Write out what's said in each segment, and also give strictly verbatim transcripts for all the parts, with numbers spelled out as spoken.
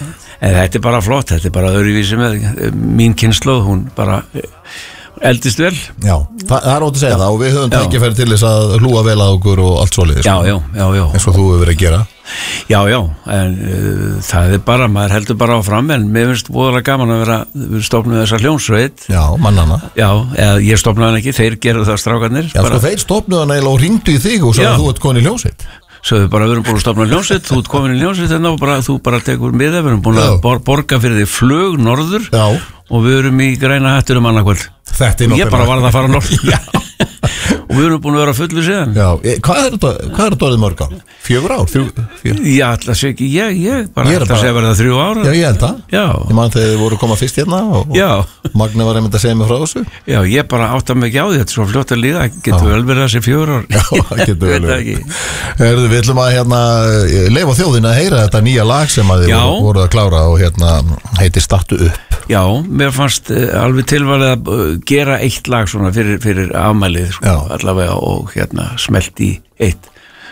En þetta er bara flott, þetta er bara öðruvísi með mín kynslóð, hún bara eldist vel. Já, það, það er ótt að segja það og við höfum tækifæri til þess að hlúa vel að okkur og allt svoleiðis. Já, já, já, já. Eins og þú hefur verið að gera. Já, já, en uh, það er bara, maður heldur bara áfram, en mér finnst voðalega gaman að vera, við stofnum þessa hljómsveit. Já, mannana. Já, eða ég stofnaði hann ekki, þeir gerðu það strákarnir. Já, bara... sko þeir stofnuðu hann eiginlega og ringdu í þig og sagði að þú ert komin í hljómsveit. Svo við bara, við erum búin að stofna hljómsveit, þú ert komin í hljómsveit, en bara, þú bara tekur með það, við erum búin að bor borga fyrir því flug norður. Já. Og við erum í græna hætturum annarkvöld. Þetta er náttúrulega. Ég bara varð að fara norður. Já. Og við erum búin að vera fullu síðan. Já, hvað er þetta, hvað er þetta orðið mörg ár? Fjögur ár? Fjögur, fjögur. Já, alltaf sé ekki, ég, ég bara ég alltaf bara... segja verið það þrjú ára. Já, ég held það. Já. Ég man þegar þið voru að koma fyrst hérna og, og Magni var einmitt að segja mig frá þessu. Já, ég bara átta mig ekki á því, þetta er svo fljótt að líða, getur vel verið þessi fjögur ár. Já, það getur vel verið. Herðu, við ætlum að hérna leyfa þjóðina að heyra þetta nýja lag sem að þið voru, voru að klára og hérna heitir Stattu upp. Já, mér fannst uh, alveg tilvalið að uh, gera eitt lag svona fyrir, fyrir afmælið sko, allavega og hérna smelt í eitt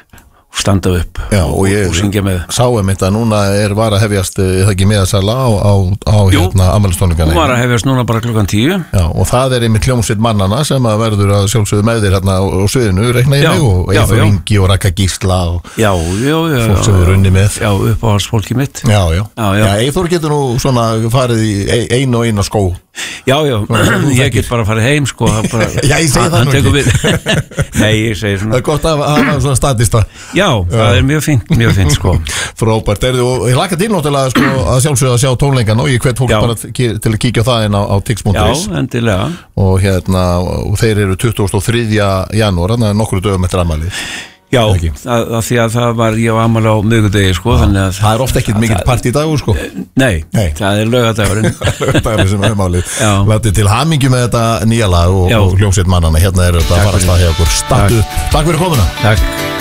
og standa upp. Já, og, og ég og syngja með. Sá einmitt að núna er var að hefjast það ekki miðasala á, á, á hérna afmælistónleikana. Hún var að hefjast núna bara klukkan tíu. Já, og það er einmitt hljómsveit mannana sem að verður að sjálfsögðu með þér hérna á, á sviðinu, reikna ég mig og Eyþór Ingi og Ragga Gísla og já, já, já, fólk sem við runni með. Já, uppáhaldsfólki mitt. Já, já. Já, já. Já, Eyþór getur nú svona farið í ein og eina skó. Já, já, ég get bara að fara heim sko bara, já, ég segi það nú ekki Nei, ég segi svona Það er gott að hafa svona statista. Já, það já. er mjög fint, mjög fint sko Frábært, er og ég laka til náttúrulega sko, að sjálfsögða að sjá tónleikan og ég hvet fólk já. bara til að kíkja á það inn á, á tix punktur is. Já, endilega Og hérna, og þeir eru tuttugasta og þriðja janúar, þannig að nokkru dögum eftir afmælið. Já, það, það því að það var ég á afmæli á miðvikudegi sko, þannig að það er ofta ekkert mikill partídagur sko. Nei, nei, það er laugardagurinn. Laugardagurinn sem er málið. Látið til hamingju með þetta nýja lag og, og hljómsveit mannana. Hérna er þetta að fara að staða hjá okkur. Stattu upp. Takk fyrir komuna. Takk.